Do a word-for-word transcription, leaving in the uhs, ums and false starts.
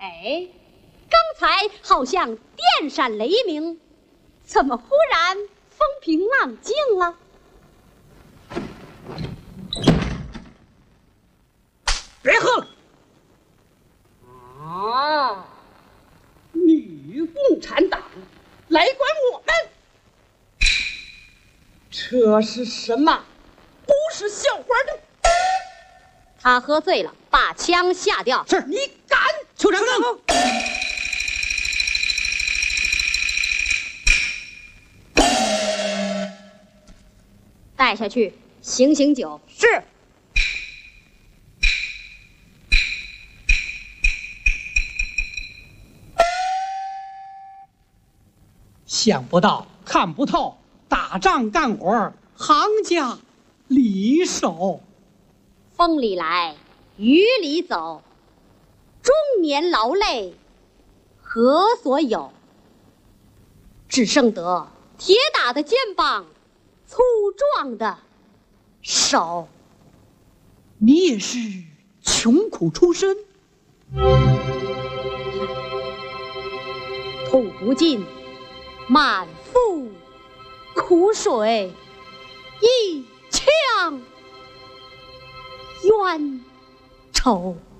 哎，刚才好像电闪雷鸣，怎么忽然风平浪静了？ 别喝了！ 啊，女共产党来管我们，这是什么？不是笑话的。 他喝醉了，把枪下掉。 是你敢？ 酋长更。 带下去醒醒酒。 是。 想不到，看不透，打仗干活，行家里手。 风里来，雨里走，中年劳累，何所有？只剩得铁打的肩膀，粗壮的手。 你也是穷苦出身， 吐不尽，满腹苦水，一腔冤仇。